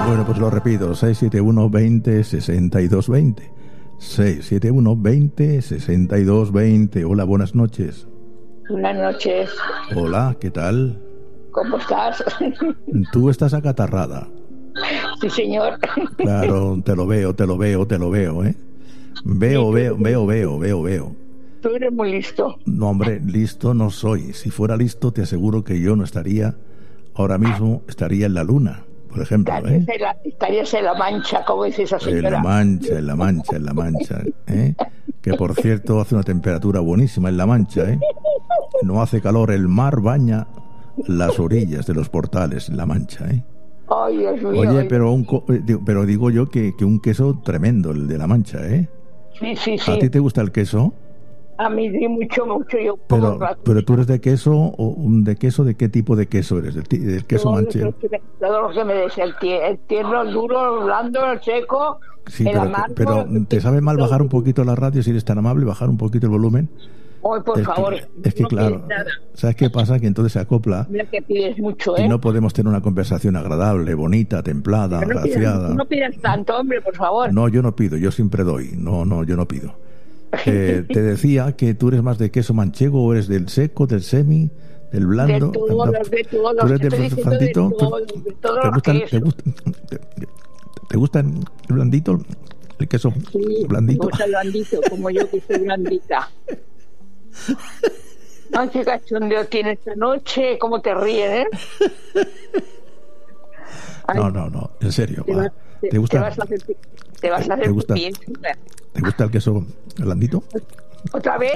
Bueno, pues lo repito, 671-20-62-20. 671-20-62-20. Hola, buenas noches. Buenas noches. Hola, ¿qué tal? ¿Cómo estás? Tú estás acatarrada. Sí, señor. Claro, te lo veo, ¿eh? Veo. Tú eres muy listo. No, hombre, listo no soy. Si fuera listo, te aseguro que yo no estaría, ahora mismo estaría en la luna, por ejemplo, ¿eh? Estarías en la Mancha, como dice esa señora. En la Mancha, ¿eh? Que por cierto hace una temperatura buenísima en La Mancha, ¿eh? No hace calor, el mar baña las orillas de los portales en La Mancha, ¿eh? Ay, Dios mío. Oye, pero digo yo que un queso tremendo, el de La Mancha, ¿eh? Sí. ¿A ti te gusta el queso? A mí sí, mucho. Yo pero tú eres de queso, o ¿de qué tipo de queso eres? ¿Del queso manchego? Todo lo que me des, el tierno, el duro, el blando, el seco, sí, el amargo. Pero ¿te sabe mal bajar un poquito la radio, si eres tan amable, bajar un poquito el volumen? Ay, por favor. Es que no claro, ¿sabes qué pasa? Que entonces se acopla. Mira que pides mucho, y no podemos tener una conversación agradable, bonita, templada, agraciada. No pidas tanto, hombre, por favor. No, yo no pido, yo siempre doy. No, yo no pido. Te decía que tú eres más de queso manchego, o eres del seco, del semi, del blando. De todos. ¿Tú eres de blandito? ¿Te gusta el blandito? ¿El queso blandito? Me gusta el blandito, como yo que soy blandita. Ay, qué cachondeo tiene esta noche, cómo te ríes, ¿eh? Ay, no, en serio. ¿Te gusta? Te vas a hacer bien. ¿Te gusta el queso blandito? ¿Otra vez?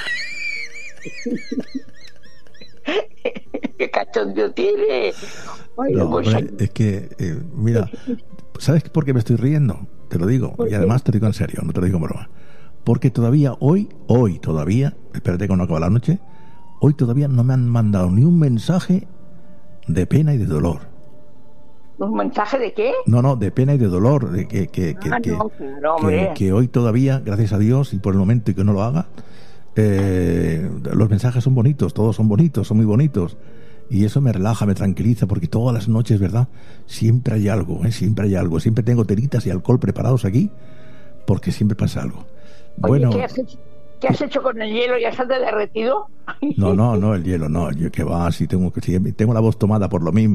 ¿Qué cachondeo tiene? Ay, no, hombre, es que, mira, ¿sabes por qué me estoy riendo? Te lo digo, y además te lo digo en serio, no te lo digo en broma. Porque todavía hoy todavía, espérate que no acaba la noche, hoy todavía no me han mandado ni un mensaje de pena y de dolor. ¿Un mensaje de qué? No, de pena y de dolor, de que hoy todavía, gracias a Dios, y por el momento y que no lo haga, los mensajes son bonitos, todos son bonitos, son muy bonitos, y eso me relaja, me tranquiliza, porque todas las noches, ¿verdad? Siempre hay algo, siempre tengo telitas y alcohol preparados aquí, porque siempre pasa algo. Oye, bueno, ¿qué has hecho con el hielo? ¿Ya se ha derretido? No, el hielo no, yo que va, si tengo la voz tomada por lo mismo.